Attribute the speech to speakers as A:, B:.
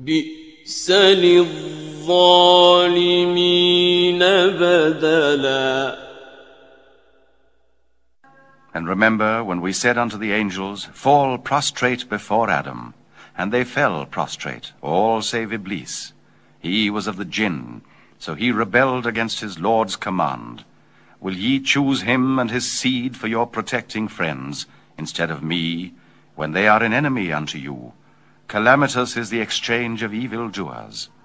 A: بئس للظالمين بدلا.
B: And remember when we said unto the angels, Fall prostrate before Adam. And they fell prostrate, all save Iblis. He was of the jinn, so he rebelled against his Lord's command. Will ye choose him and his seed for your protecting friends, instead of me, when they are an enemy unto you? Calamitous is the exchange of evildoers.